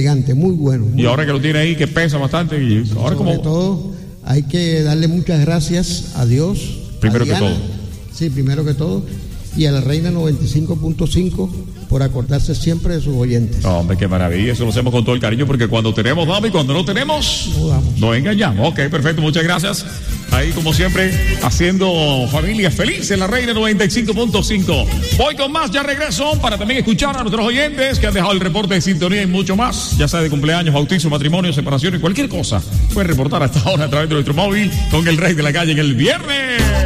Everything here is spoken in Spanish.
elegante, muy bueno. Y ahora que lo tiene ahí, que pesa bastante. Y ahora sobre todo, hay que darle muchas gracias a Dios. Primero que todo. Sí, primero que todo. Y a la Reina 95.5 por acordarse siempre de sus oyentes. Hombre, qué maravilla, eso lo hacemos con todo el cariño, porque cuando tenemos damos y cuando no tenemos, no engañamos. Ok, perfecto, muchas gracias. Ahí, como siempre, haciendo familias felices en la Reina 95.5. Voy con más, ya regreso, para también escuchar a nuestros oyentes que han dejado el reporte de sintonía y mucho más, ya sea de cumpleaños, bautizo, matrimonio, separación y cualquier cosa. Pueden reportar hasta ahora a través de nuestro móvil con el Rey de la Calle en el viernes.